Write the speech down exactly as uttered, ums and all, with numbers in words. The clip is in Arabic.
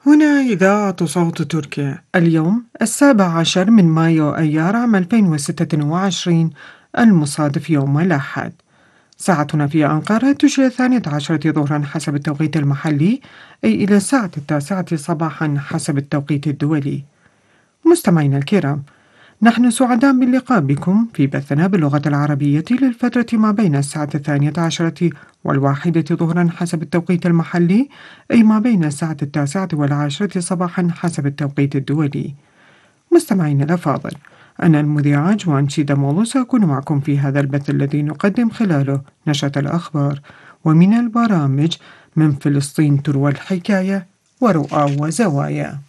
هنا إذاعة صوت تركيا. اليوم السابع عشر من مايو أيار عام ألفين وستة وعشرين، المصادف يوم الأحد. ساعتنا في أنقرة تشير الثانية عشرة ظهرا حسب التوقيت المحلي، أي إلى الساعة التاسعة صباحا حسب التوقيت الدولي. مستمعينا الكرام، نحن سعداء باللقاء بكم في بثنا باللغة العربية للفترة ما بين الساعة الثانية عشرة والواحدة ظهرا حسب التوقيت المحلي، أي ما بين الساعة التاسعة والعاشرة صباحا حسب التوقيت الدولي. مستمعينا الأفاضل، أنا المذيعة جوان شيدا مولو سأكون معكم في هذا البث الذي نقدم خلاله نشرة الأخبار ومن البرامج من فلسطين تروى الحكاية ورؤى وزوايا.